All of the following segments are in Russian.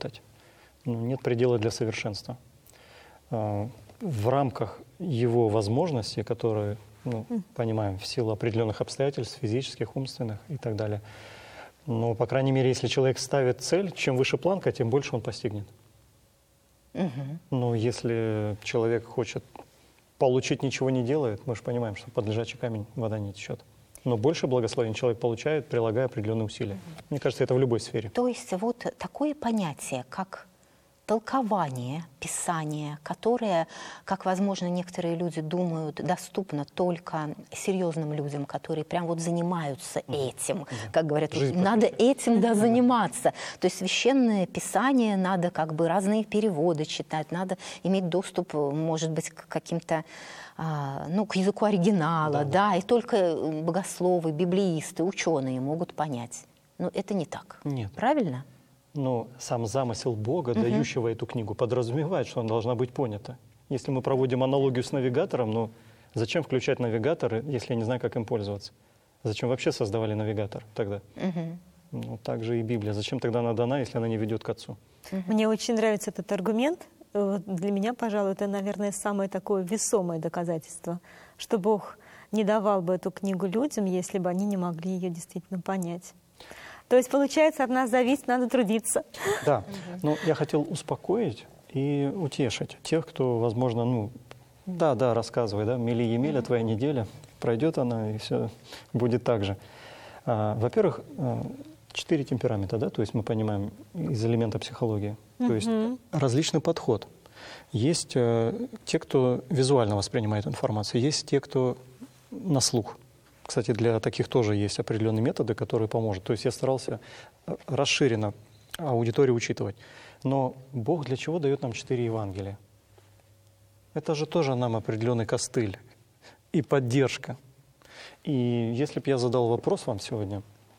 работать. Ну, нет предела для совершенства. В рамках его возможностей, которые, ну, понимаем, в силу определенных обстоятельств, физических, умственных и так далее. Но, по крайней мере, если человек ставит цель, чем выше планка, тем больше он постигнет. Но если человек хочет получить, ничего не делает, мы же понимаем, что под лежачий камень вода не течет. Но больше благословений человек получает, прилагая определенные усилия. Мне кажется, это в любой сфере. То есть вот такое понятие, как толкование Писания, которое, как, возможно, некоторые люди думают, доступно только серьезным людям, которые прям вот занимаются этим. Как говорят, надо этим заниматься. То есть священное Писание, надо как бы разные переводы читать, надо иметь доступ, может быть, к каким-то, ну, к языку оригинала, да, и только богословы, библеисты, ученые могут понять. Но это не так. Нет. Правильно? Но сам замысел Бога, дающего эту книгу, подразумевает, что она должна быть понята. Если мы проводим аналогию с навигатором, ну зачем включать навигатор, если я не знаю, как им пользоваться? Зачем вообще создавали навигатор тогда? Ну, так же и Библия. Зачем тогда она дана, если она не ведет к Отцу? Мне очень нравится этот аргумент. Для меня, пожалуй, это, наверное, самое такое весомое доказательство, что Бог не давал бы эту книгу людям, если бы они не могли ее действительно понять. То есть, получается, от нас зависит, надо трудиться. Да, но я хотел успокоить и утешить тех, кто, возможно, ну, да, рассказывай, да, мили-емеля, твоя неделя, пройдет она, и все будет так же. Во-первых, 4 темперамента, да, то есть мы понимаем из элемента психологии, то есть различный подход. Есть те, кто визуально воспринимает информацию, есть те, кто на слух. Кстати, для таких тоже есть определенные методы, которые помогут. То есть я старался расширенно аудиторию учитывать. Но Бог для чего дает нам 4 Евангелия? Это же тоже нам определенный костыль и поддержка. И если бы я задал вопрос вам сегодня,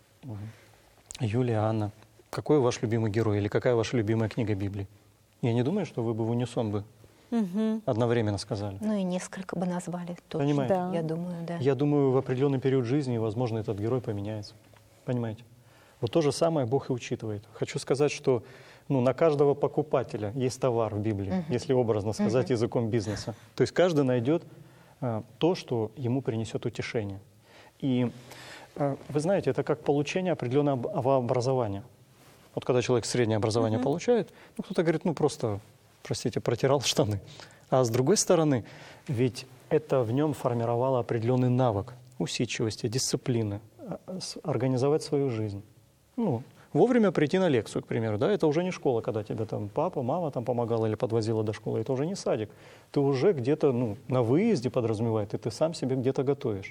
Юлия, Анна, какой ваш любимый герой или какая ваша любимая книга Библии? Я не думаю, что вы бы в унисон бы одновременно сказали. Ну и несколько бы назвали. Точно. Понимаете? Да. Я думаю, да. Я думаю, в определенный период жизни, возможно, этот герой поменяется. Понимаете? Вот то же самое Бог и учитывает. Хочу сказать, что ну, на каждого покупателя есть товар в Библии, если образно сказать языком бизнеса. То есть каждый найдет то, что ему принесет утешение. И вы знаете, это как получение определенного образования. Вот когда человек среднее образование получает, ну, кто-то говорит, ну просто, простите, протирал штаны. А с другой стороны, ведь это в нем формировало определенный навык усидчивости, дисциплины, организовать свою жизнь. Ну, вовремя прийти на лекцию, к примеру, да, это уже не школа, когда тебе там папа, мама там помогала или подвозила до школы, это уже не садик. Ты уже где-то, ну, на выезде подразумевает, и ты сам себе где-то готовишь.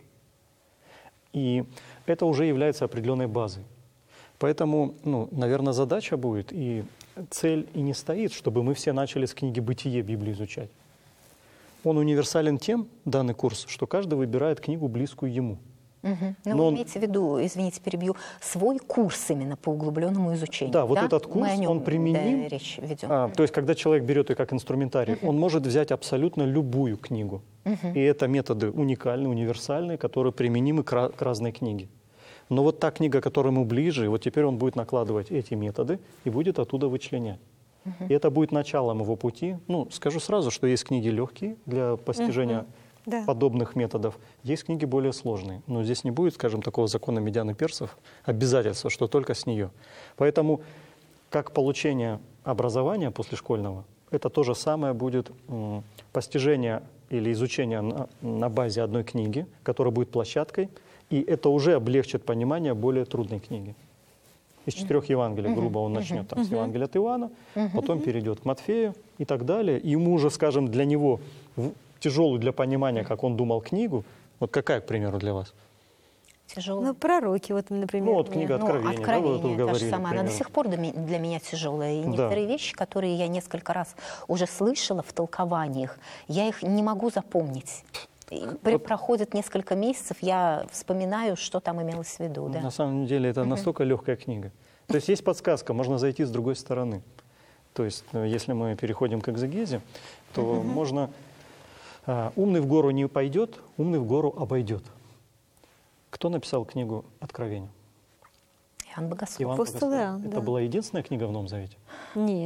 И это уже является определенной базой. Поэтому, ну, наверное, задача будет, и цель и не стоит, чтобы мы все начали с книги «Бытие» Библию изучать. Он универсален тем, данный курс, что каждый выбирает книгу, близкую ему. Но имейте в виду, извините, перебью, свой курс именно по углубленному изучению. Да, вот этот курс, он применим. Да, речь ведем. То есть, когда человек берет ее как инструментарий, он может взять абсолютно любую книгу. И это методы уникальные, универсальные, которые применимы к разной книге. Но вот та книга, которая ему ближе, вот теперь он будет накладывать эти методы и будет оттуда вычленять. И это будет началом его пути. Ну, скажу сразу, что есть книги легкие для постижения подобных методов, есть книги более сложные. Но здесь не будет, скажем, такого закона медян и персов, обязательства, что только с нее. Поэтому, как получение образования послешкольного, это то же самое будет постижение или изучение на базе одной книги, которая будет площадкой, и это уже облегчит понимание более трудной книги. Из 4 Евангелий, грубо, он начнет там, с Евангелия от Иоанна, потом перейдет к Матфею и так далее. И ему уже, скажем, для него тяжелую для понимания, как он думал, книгу, вот какая, к примеру, для вас? Тяжелая. Ну, пророки, вот, например. Ну, вот книга Откровения, да, вы тут говорили, она до сих пор для меня тяжелая. И некоторые вещи, которые я несколько раз уже слышала в толкованиях, я их не могу запомнить. Проходит несколько месяцев, я вспоминаю, что там имелось в виду. Да. На самом деле это настолько легкая книга. То есть есть подсказка, можно зайти с другой стороны. То есть если мы переходим к экзегезе, то можно... умный в гору не пойдет, умный в гору обойдет. Кто написал книгу Откровения? Иоанн Богослов. Иоанн Апостол Богослов. Иоанн, Это да. была единственная книга в Новом Завете? Нет.